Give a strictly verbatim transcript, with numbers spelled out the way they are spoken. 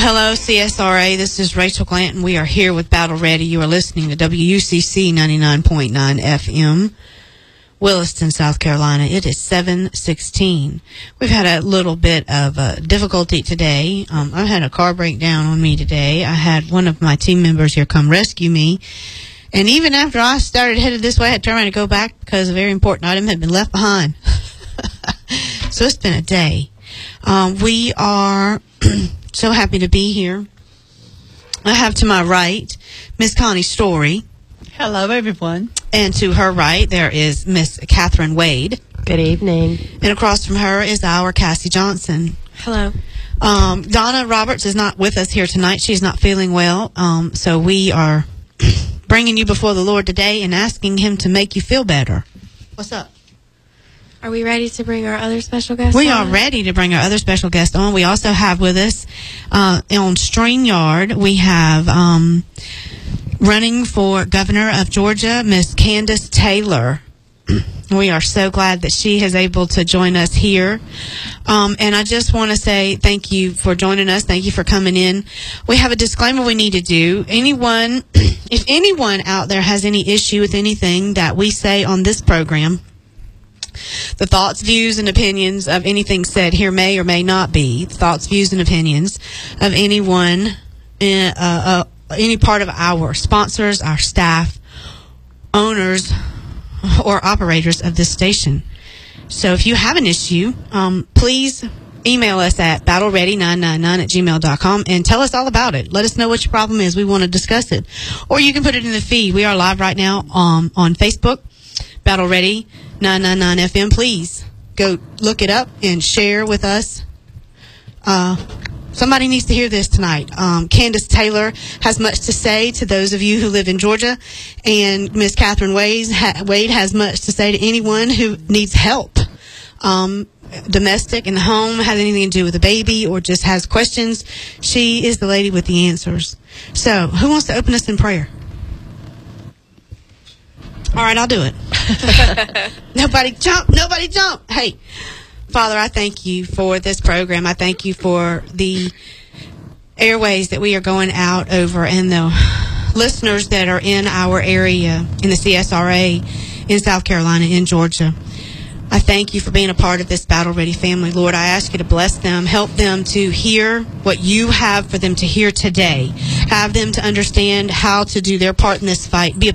hello, C S R A. This is Rachel Glanton. We are here with Battle Ready. You are listening to W U C C ninety-nine point nine F M, Williston, South Carolina. It is seven sixteen. We've had a little bit of uh, difficulty today. Um, I've had a car breakdown on me today. I had one of my team members here come rescue me. And even after I started headed this way, I had to turn around and go back because a very important item had been left behind. So it's been a day. Um, we are so happy to be here. I have to my right Miss Connie Story. Hello, everyone. And to her right, there is Miss Catherine Wade. Good evening. And across from her is our Cassie Johnson. Hello. Um, Donna Roberts is not with us here tonight. She's not feeling well. Um, so we are bringing you before the Lord today and asking Him to make you feel better. What's up? Are we ready to bring our other special guest We on? are ready to bring our other special guest on. We also have with us uh, on StreamYard, we have um, running for governor of Georgia, Miss Candace Taylor. We are so glad that she is able to join us here. Um, and I just want to say thank you for joining us. Thank you for coming in. We have a disclaimer we need to do. Anyone, if anyone out there has any issue with anything that we say on this program, the thoughts, views, and opinions of anything said here may or may not be the thoughts, views, and opinions of anyone, in, uh, uh, any part of our sponsors, our staff, owners, or operators of this station. So if you have an issue, um, please email us at battle ready nine nine nine at gmail dot com and tell us all about it. Let us know what your problem is. We want to discuss it. Or you can put it in the feed. We are live right now um, on Facebook, Battle Ready nine nine nine F M. Please go look it up and share with us. Uh, somebody needs to hear this tonight. Um, Candace Taylor has much to say to those of you who live in Georgia, and Miss Catherine Wade, ha- Wade has much to say to anyone who needs help. Um, domestic in the home, has anything to do with a baby, or just has questions. She is the lady with the answers. So, who wants to open us in prayer? All right, I'll do it. Nobody jump. Nobody jump. Hey, Father, I thank you for this program. I thank you for the airways that we are going out over and the listeners that are in our area, in the C S R A, in South Carolina, in Georgia. I thank you for being a part of this Battle Ready family. Lord, I ask you to bless them, help them to hear what you have for them to hear today. Have them to understand how to do their part in this fight. Be a